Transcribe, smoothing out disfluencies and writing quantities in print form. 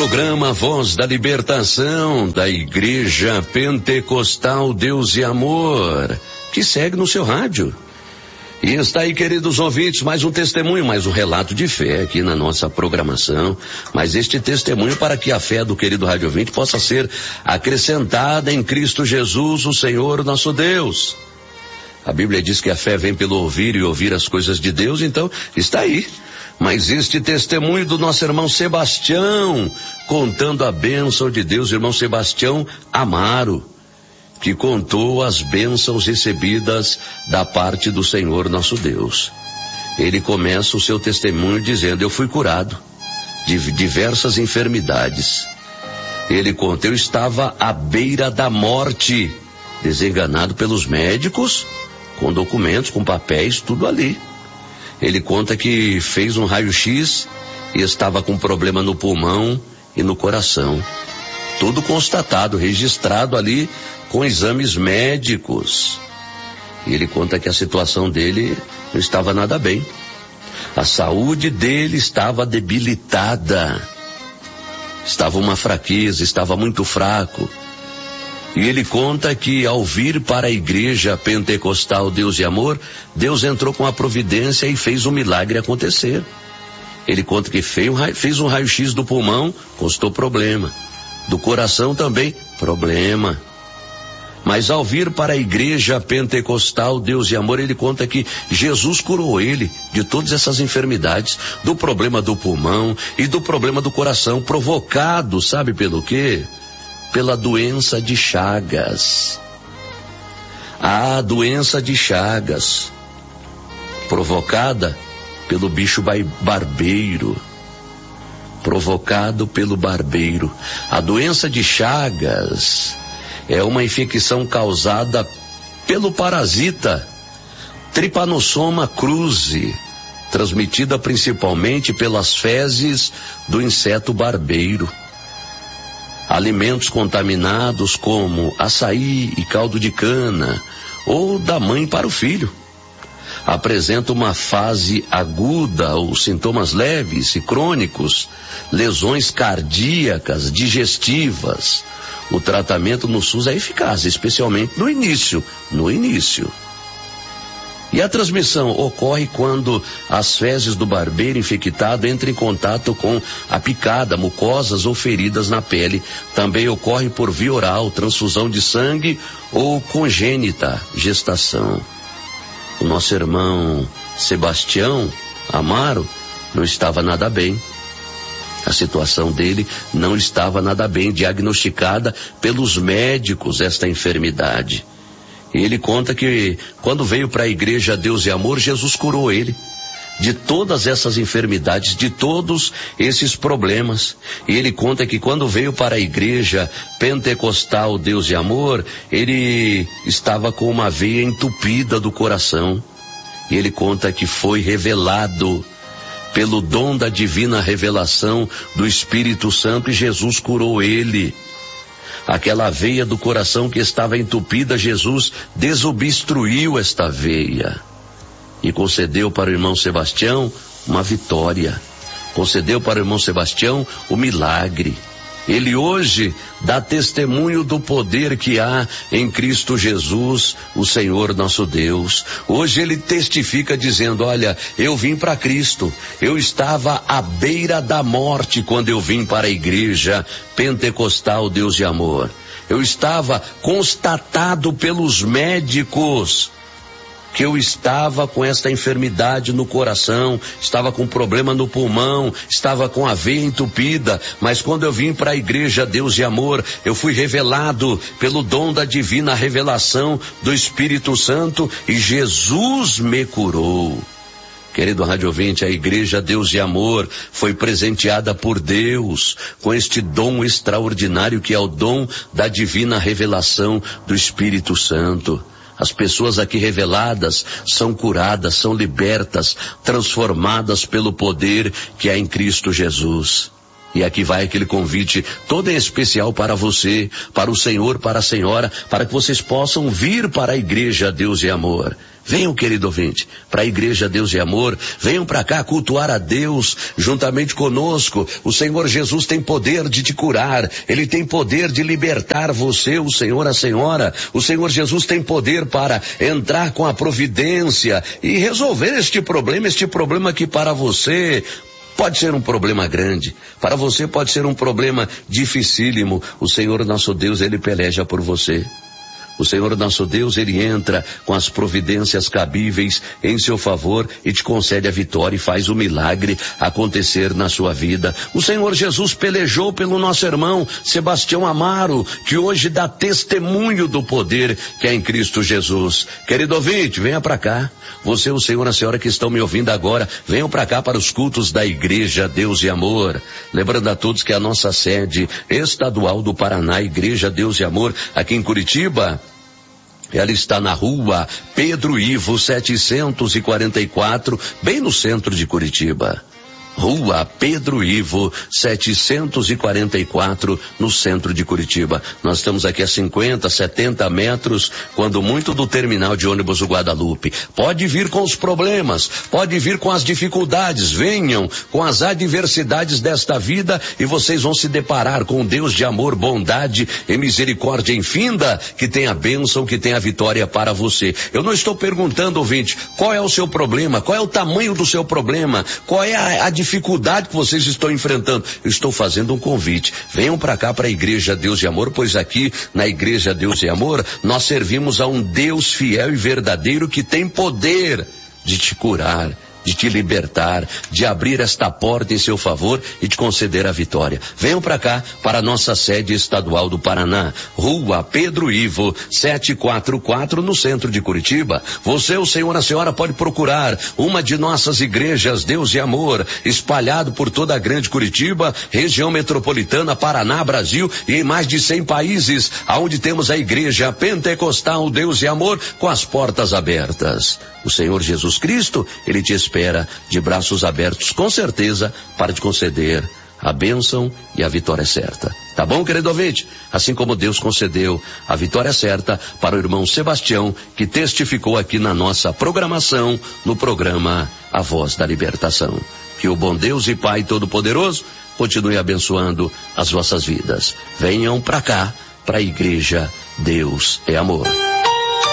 programa Voz da Libertação da Igreja Pentecostal Deus e Amor, que segue no seu rádio. E está aí, queridos ouvintes, mais um testemunho, mais um relato de fé aqui na nossa programação. Mas este testemunho para que a fé do querido rádio ouvinte possa ser acrescentada em Cristo Jesus, o Senhor nosso Deus. A Bíblia diz que a fé vem pelo ouvir e ouvir as coisas de Deus, então está aí. Mas este testemunho do nosso irmão Sebastião, contando a bênção de Deus, irmão Sebastião Amaro, que contou as bênçãos recebidas da parte do Senhor nosso Deus. Ele começa o seu testemunho dizendo: eu fui curado de diversas enfermidades. Ele conta: eu estava à beira da morte, desenganado pelos médicos, com documentos, com papéis, tudo ali. Ele conta que fez um raio-x e estava com problema no pulmão e no coração. Tudo constatado, registrado ali com exames médicos. E ele conta que a situação dele não estava nada bem. A saúde dele estava debilitada. Estava uma fraqueza, estava muito fraco. E ele conta que ao vir para a Igreja Pentecostal Deus e Amor, Deus entrou com a providência e fez um milagre acontecer. Ele conta que fez um raio-x do pulmão, constou problema. Do coração também, problema. Mas ao vir para a Igreja Pentecostal Deus e Amor, ele conta que Jesus curou ele de todas essas enfermidades, do problema do pulmão e do problema do coração, provocado, sabe pelo quê? Pela doença de Chagas. A doença de Chagas, provocada pelo bicho barbeiro. Provocado pelo barbeiro. A doença de Chagas é uma infecção causada pelo parasita Trypanosoma cruzi, transmitida principalmente pelas fezes do inseto barbeiro. Alimentos contaminados como açaí e caldo de cana, ou da mãe para o filho, apresentam uma fase aguda ou sintomas leves e crônicos, lesões cardíacas, digestivas. O tratamento no SUS é eficaz, especialmente no início. E a transmissão ocorre quando as fezes do barbeiro infectado entram em contato com a picada, mucosas ou feridas na pele. Também ocorre por via oral, transfusão de sangue ou congênita, gestação. O nosso irmão Sebastião Amaro não estava nada bem. A situação dele não estava nada bem, diagnosticada pelos médicos esta enfermidade. E ele conta que quando veio para a Igreja Deus e Amor, Jesus curou ele de todas essas enfermidades, de todos esses problemas. E ele conta que quando veio para a Igreja Pentecostal Deus e Amor, ele estava com uma veia entupida do coração. E ele conta que foi revelado pelo dom da divina revelação do Espírito Santo, e Jesus curou ele. Aquela veia do coração que estava entupida, Jesus desobstruiu esta veia e concedeu para o irmão Sebastião uma vitória. Concedeu para o irmão Sebastião o milagre. Ele hoje dá testemunho do poder que há em Cristo Jesus, o Senhor nosso Deus. Hoje ele testifica dizendo: olha, eu vim para Cristo, eu estava à beira da morte quando eu vim para a Igreja Pentecostal Deus e Amor. Eu estava constatado pelos médicos que eu estava com esta enfermidade no coração, estava com problema no pulmão, estava com a veia entupida, mas quando eu vim para a Igreja Deus e Amor, eu fui revelado pelo dom da divina revelação do Espírito Santo e Jesus me curou. Querido rádio ouvinte, a Igreja Deus e Amor foi presenteada por Deus com este dom extraordinário que é o dom da divina revelação do Espírito Santo. As pessoas aqui reveladas são curadas, são libertas, transformadas pelo poder que há em Cristo Jesus. E aqui vai aquele convite todo em especial para você, para o senhor, para a senhora, para que vocês possam vir para a Igreja Deus e Amor. Venham, querido ouvinte, para a Igreja Deus e Amor, venham para cá cultuar a Deus juntamente conosco. O Senhor Jesus tem poder de te curar, Ele tem poder de libertar você, o Senhor, a senhora. O Senhor Jesus tem poder para entrar com a providência e resolver este problema que para você pode ser um problema grande, para você pode ser um problema dificílimo. O Senhor nosso Deus, Ele peleja por você. O Senhor nosso Deus, Ele entra com as providências cabíveis em seu favor e te concede a vitória e faz o milagre acontecer na sua vida. O Senhor Jesus pelejou pelo nosso irmão Sebastião Amaro, que hoje dá testemunho do poder que é em Cristo Jesus. Querido ouvinte, venha para cá. Você, o Senhor, a senhora que estão me ouvindo agora, venham para cá para os cultos da Igreja Deus e Amor. Lembrando a todos que a nossa sede estadual do Paraná, Igreja Deus e Amor, aqui em Curitiba, ela está na rua Pedro Ivo 744, bem no centro de Curitiba. Rua Pedro Ivo 744, no centro de Curitiba. Nós estamos aqui a 50, 70 metros, quando muito, do terminal de ônibus do Guadalupe. Pode vir com os problemas, pode vir com as dificuldades, venham com as adversidades desta vida e vocês vão se deparar com um Deus de amor, bondade e misericórdia infinda, que tem a bênção, que tem a vitória para você. Eu não estou perguntando, ouvinte, qual é o seu problema, qual é o tamanho do seu problema, qual é a dificuldade que vocês estão enfrentando. Eu estou fazendo um convite. Venham para cá, para a Igreja Deus e Amor, pois aqui na Igreja Deus e Amor nós servimos a um Deus fiel e verdadeiro que tem poder de te curar, de te libertar, de abrir esta porta em seu favor e te conceder a vitória. Venham para cá, para a nossa sede estadual do Paraná, Rua Pedro Ivo 744, no centro de Curitiba. Você, o senhor, a senhora, pode procurar uma de nossas igrejas Deus e Amor, espalhado por toda a grande Curitiba, região metropolitana, Paraná, Brasil e em mais de 100 países, aonde temos a Igreja Pentecostal Deus e Amor com as portas abertas. O Senhor Jesus Cristo, Ele te espera de braços abertos, com certeza, para te conceder a bênção e a vitória certa. Tá bom, querido ouvinte? Assim como Deus concedeu a vitória certa para o irmão Sebastião, que testificou aqui na nossa programação, no programa A Voz da Libertação. Que o bom Deus e Pai Todo-Poderoso continue abençoando as vossas vidas. Venham para cá, para a Igreja Deus é Amor.